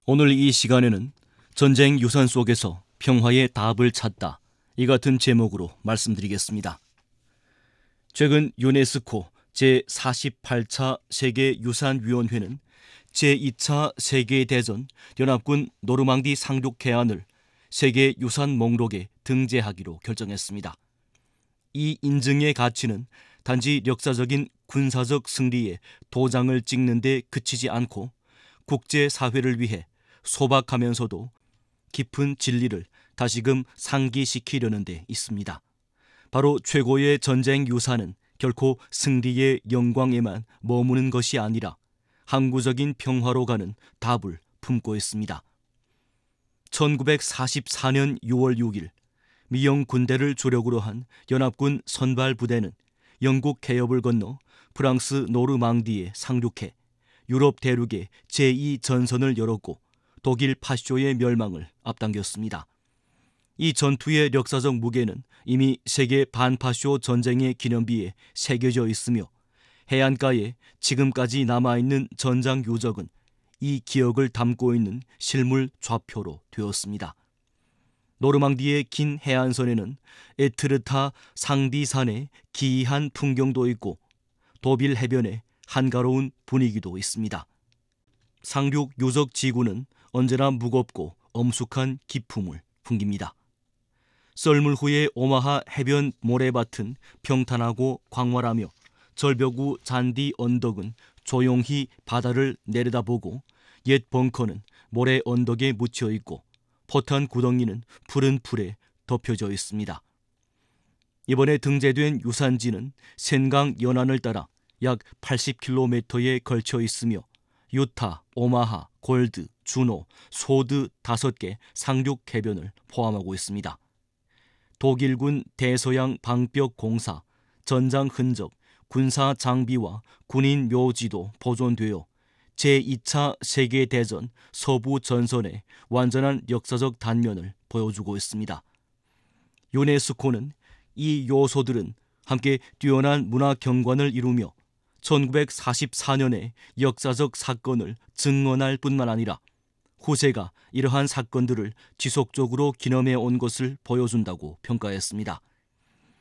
오늘 이 시간에는 전쟁 유산 속에서 평화의 답을 찾다, 이 같은 제목으로 말씀드리겠습니다. 최근 유네스코 제48차 세계유산위원회는 제2차 세계대전 연합군 노르망디 상륙 해안을 세계유산 목록에 등재하기로 결정했습니다. 이 인증의 가치는 단지 역사적인 군사적 승리에 도장을 찍는 데 그치지 않고 국제사회를 위해 소박하면서도 깊은 진리를 다시금 상기시키려는 데 있습니다. 바로 최고의 전쟁 유산은 결코 승리의 영광에만 머무는 것이 아니라 항구적인 평화로 가는 답을 품고 있습니다. 1944년 6월 6일 미영 군대를 주력으로 한 연합군 선발 부대는 영국 해협을 건너 프랑스 노르망디에 상륙해 유럽 대륙의 제2전선을 열었고 독일 파쇼의 멸망을 앞당겼습니다. 이 전투의 역사적 무게는 이미 세계 반파쇼 전쟁의 기념비에 새겨져 있으며 해안가에 지금까지 남아있는 전장 유적은 이 기억을 담고 있는 실물 좌표로 되었습니다. 노르망디의 긴 해안선에는 에트르타 상디산의 기이한 풍경도 있고 도빌 해변에 한가로운 분위기도 있습니다. 상륙 유적 지구는 언제나 무겁고 엄숙한 기품을 풍깁니다. 썰물 후의 오마하 해변 모래밭은 평탄하고 광활하며 절벽우 잔디 언덕은 조용히 바다를 내려다보고 옛 벙커는 모래 언덕에 묻혀 있고 포탄 구덩이는 푸른 풀에 덮여져 있습니다. 이번에 등재된 유산지는 센강 연안을 따라 약 80km에 걸쳐 있으며 유타, 오마하, 골드, 주노, 소드 5개 상륙 해변을 포함하고 있습니다. 독일군 대서양 방벽 공사, 전장 흔적, 군사 장비와 군인 묘지도 보존되어 제2차 세계대전 서부 전선의 완전한 역사적 단면을 보여주고 있습니다. 유네스코는 이 요소들은 함께 뛰어난 문화 경관을 이루며 1944년의 역사적 사건을 증언할 뿐만 아니라 후세가 이러한 사건들을 지속적으로 기념해 온 것을 보여준다고 평가했습니다.